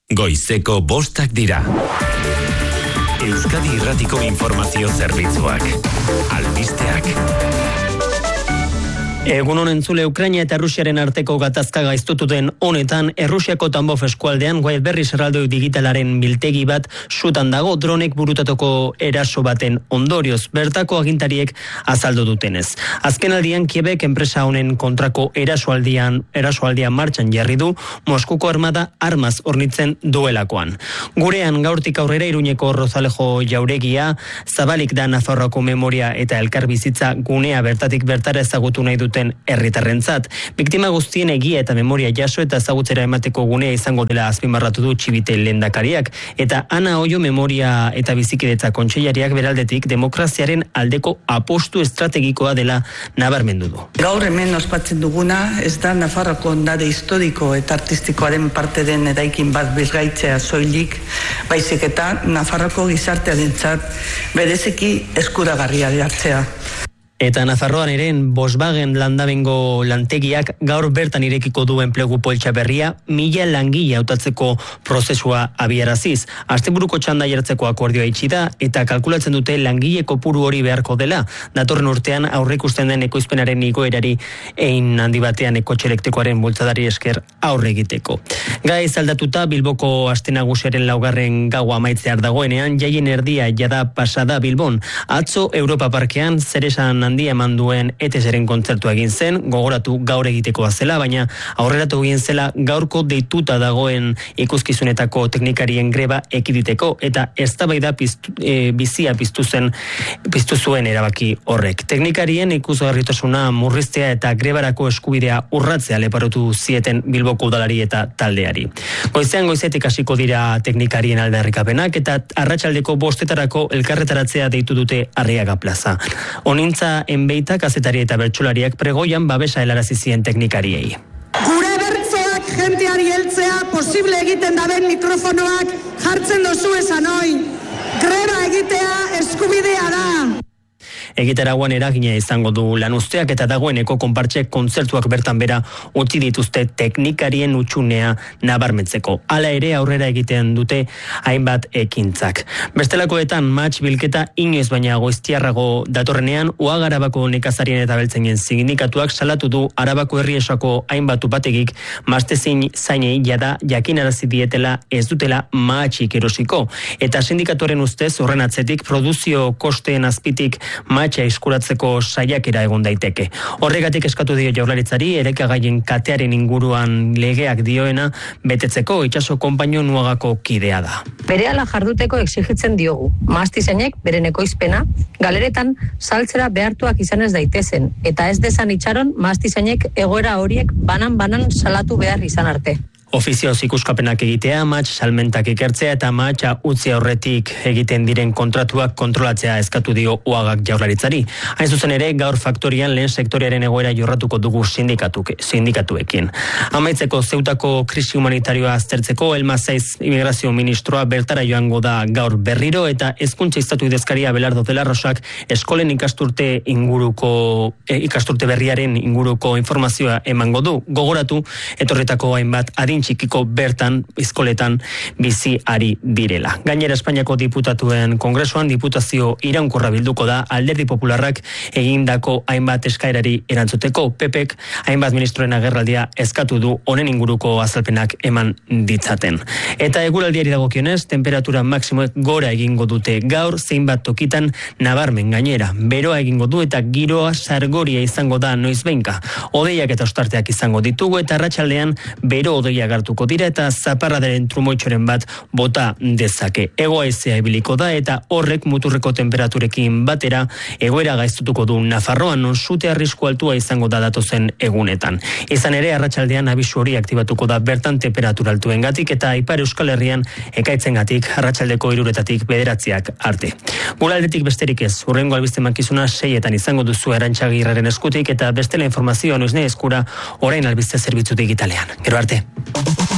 Goizeko 5 dira. Euskadi Irratiko informazio zerbitzuak. Albisteak. Egun honen zule, Ukraina eta Errusiaren arteko gatazka gaiztotu den honetan, Errusiako Tambov eskualdean Wild Berries erraldoi digitalaren biltegi bat sutan dago dronek burutatoko eraso baten ondorioz, bertako agintariek azaldu dutenez. Azkenaldian Kiebek enpresa honen kontrako erasoaldian martxan jarri du Moskuko armada armaz hornitzen duelakoan. Gurean gaurtik aurrera Iruñeko Rozalejo jauregia, zabalik da Nafarroako memoria eta elkarbizitza gunea bertatik bertara ezagutu nahi duten herritarrentzat. Biktima guztien egia eta memoria jaso eta ezagutzera emateko gunea izango dela azpimarratu du Txibite lehendakariak, eta Ana Oio memoria eta bizikidetza kontseilariak beraldetik demokraziaren aldeko apostu estrategikoa dela nabarmendu du. Gaur hemen ospatzen duguna ez da Nafarroko ondare historiko eta artistikoaren parte den eraikin bat bizgaitzea soilik, baizik eta Nafarroko gizartearentzat bereziki eskuragarria hartzea. Eta Nafarroan ere Volkswagen landabengo lantegiak gaur bertan irekiko du enplegu poltsa berria 1000 langile hautatzeko prozesua abiaraziz. Asteburuko txanda jartzeko akordioa itxi da eta kalkulatzen dute langile kopuru hori beharko dela. Datorren urtean aurreikusten den ekoizpenaren igoerari ein handi batean kotxe elektrikoaren bultzadari esker aurre egiteko. Gaiz aldatuta Bilboko aste nagusiaren 4. gaua amaitzear dagoenean jaien erdia jada pasada Bilbon. Atzo Europa Parkean zeresan handia eman duen ETS-ren kontzertua egin zen, gogoratu gaur egitekoa zela, baina aurreratu egin zela gaurko deituta dagoen ikuskizunetako teknikarien greba ekiditeko, eta eztabaida bizia piztu zuen erabaki horrek. Teknikarien ikusgarritasuna murriztea eta grebarako eskubidea urratzea leporatu zieten Bilboko udalari eta taldeari. Goizetik hasiko dira teknikarien aldarrikapenak eta arratsaldeko 5 elkarretaratzea deitu dute Arriaga plaza. Onintza enbeita kazetari eta bertsolariak pregoian babesa helarazi zien teknikariei. Gure bertsoak jenteari heltzea posible egiten daben mikrofonoak jartzen dozu esan hoi. Greba egitea eskubidea da. Egitaragoan eragina izango du lanuzteak eta dagoeneko konpartxe kontzertuak bertan bera utzi dituzte teknikarien utxunea nabarmentzeko. Hala ere aurrera egiten dute hainbat ekintzak. Bestelakoetan match bilketa inoiz baina goiztiarrago datorrenean Uagarabako nekazarien eta beltzainen sindikatuak salatu du Arabako herriesako hainbat upategik mastezin zainei jada jakinarazi dietela ez dutela matxik erosiko. Eta sindikatuaren ustez horren atzetik produzio kosteen azpitik matxa eskuratzeko saiakera egon daiteke. Horregatik eskatu dio Jaurlaritzari erekagaien katearen inguruan legeak dioena betetzeko. Itxaso konpaino Nuagako kidea da. Berehala jarduteko exigitzen diogu. Mahastizainek beren ekoizpena galeretan saltzera behartuak izan ez daitezen eta ez dezan itxaron mahastizainek egoera horiek banan salatu behar izan arte. Ofizioz ikuskapenak egitea, matx salmentak ikertzea eta matxa utzi aurretik egiten diren kontratuak kontrolatzea eskatu dio Uagak Jaurlaritzari. Hain zuzen ere, gaur faktorian lehen sektoriaren egoera jorratuko dugu sindikatuekin. Amaitzeko Zeutako krisi humanitarioa aztertzeko, Elma Saiz Immigrazio Ministroa bertara joango da gaur berriro eta hezkuntza estatu idazkaria Belardo de la Rosak eskolen ikasturte berriaren inguruko informazioa emango du. Gogoratu, etorritako hainbat adin txikiko bertan eskoletan bizi ari direla. Gainera Espainiako diputatuen kongresuan diputazio iraunkorra bilduko da Alderdi Popularrak egindako hainbat eskaerari erantzuteko. PPek hainbat ministroen agerraldia eskatu du honen inguruko azalpenak eman ditzaten. Eta eguraldiari dagokionez, temperatura maksimoek gora egingo dute gaur zeinbat tokitan nabarmen gainera. Beroa egingo du eta giroa sargoria izango da noizbeinka. Hodeiak eta ostarteak izango ditugu eta arratsaldean bero hodeia agertuko dira eta zaparradaren trumoitxoren bat bota dezake. Hego-haizea ibiliko da eta horrek muturreko temperaturekin batera egoera gaiztutuko du Nafarroan, non sute arrisku altua izango da datozen egunetan. Izan ere, arratsaldean abisu hori aktibatuko da bertan temperatura altuengatik eta Ipar Euskal Herrian ekaitzengatik arratsaldeko 3 9 arte. Guraldetik besterik ez, hurrengo albiste mankizuna 6 izango duzu Arantxagirraren eskutik eta bestela informazioa noizne eskura orain albiste zerbitzu digitalean. Gero arte.